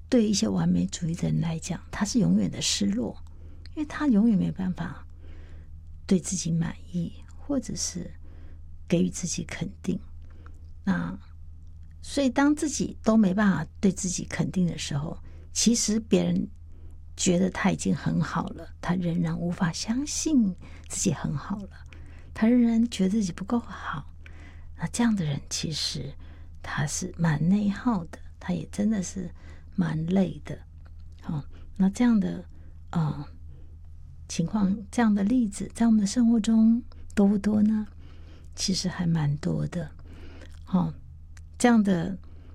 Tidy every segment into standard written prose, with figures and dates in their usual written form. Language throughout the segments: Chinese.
对一些完美主义的人来讲，他是永远的失落，因为他永远没办法对自己满意，或者是给予自己肯定。那所以当自己都没办法对自己肯定的时候，其实别人觉得他已经很好了，他仍然无法相信自己很好了，他仍然觉得自己不够好。那这样的人其实他是蛮内耗的，他也真的是蛮累的。那这样的情况，这样的例子在我们的生活中多不多呢？其实还蛮多的。这样的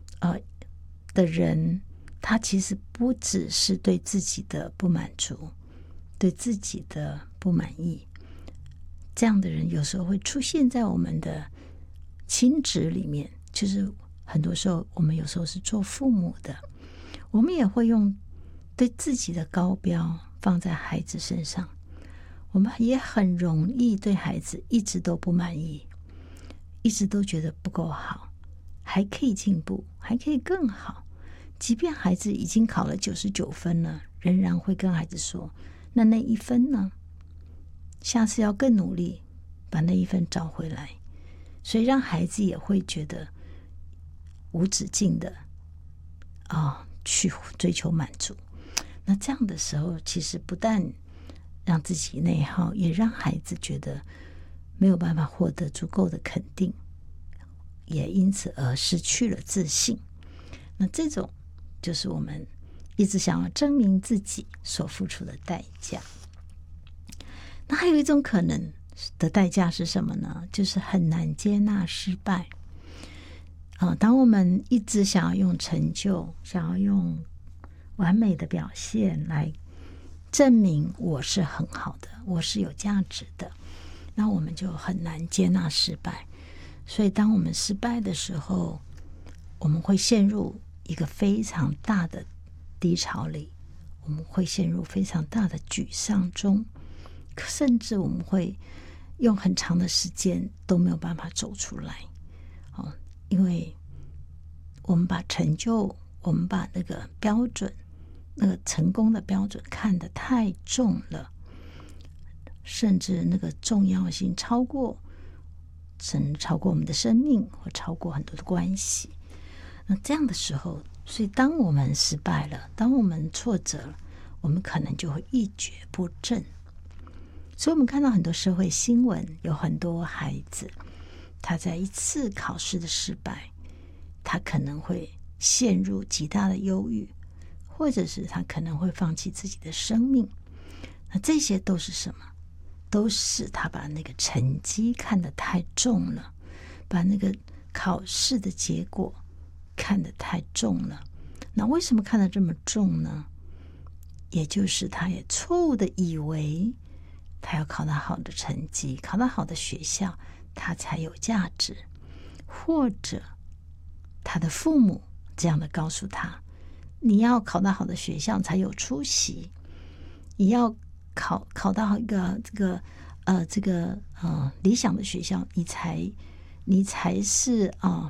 人，他其实不只是对自己的不满足，对自己的不满意。这样的人有时候会出现在我们的亲职里面，就是很多时候我们有时候是做父母的，我们也会用对自己的高标放在孩子身上，我们也很容易对孩子一直都不满意，一直都觉得不够好，还可以进步，还可以更好。即便孩子已经考了99分了，仍然会跟孩子说，那1分呢？下次要更努力把那1分找回来。所以让孩子也会觉得无止境的去追求满足。那这样的时候，其实不但让自己内耗，也让孩子觉得没有办法获得足够的肯定，也因此而失去了自信。那这种就是我们一直想要证明自己所付出的代价。那还有一种可能的代价是什么呢？就是很难接纳失败。当我们一直想要用成就，想要用完美的表现来证明我是很好的，我是有价值的，那我们就很难接纳失败。所以当我们失败的时候，我们会陷入一个非常大的低潮里，我们会陷入非常大的沮丧中，甚至我们会用很长的时间都没有办法走出来。因为我们把成就，我们把那个标准，那个成功的标准看得太重了，甚至那个重要性甚至超过我们的生命，或超过很多的关系。那这样的时候，所以当我们失败了，当我们挫折了，我们可能就会一蹶不振。所以我们看到很多社会新闻，有很多孩子他在一次考试的失败，他可能会陷入极大的忧郁，或者是他可能会放弃自己的生命。那这些都是什么？都是他把那个成绩看得太重了，把那个考试的结果看得太重了。那为什么看得这么重呢？也就是他也错误的以为他要考到好的成绩，考到好的学校，他才有价值，或者他的父母这样的告诉他，你要考到好的学校才有出息，你要考到一个这个理想的学校，你才是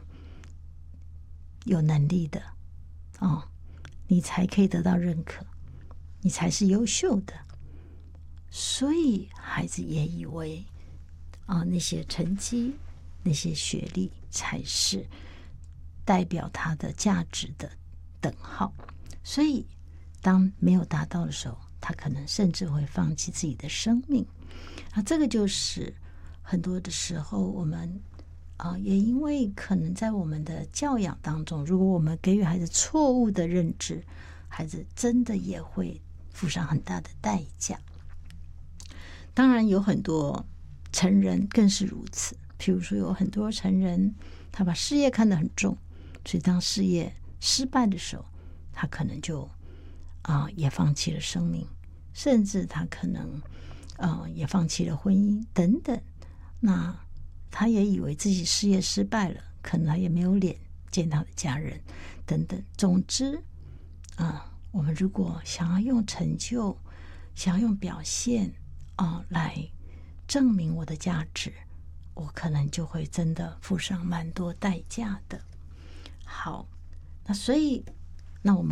有能力的你才可以得到认可，你才是优秀的。所以孩子也以为那些成绩，那些学历才是代表他的价值的等号。所以当没有达到的时候，他可能甚至会放弃自己的生命。这个就是很多的时候我们也因为可能在我们的教养当中，如果我们给予孩子错误的认知，孩子真的也会付上很大的代价。当然有很多成人更是如此，譬如说有很多成人他把事业看得很重，所以当事业失败的时候，他可能就也放弃了生命，甚至他可能也放弃了婚姻等等。那他也以为自己事业失败了，可能他也没有脸见他的家人等等。总之我们如果想要用成就，想要用表现来证明我的价值，我可能就会真的付上蛮多代价的。好，那所以那我们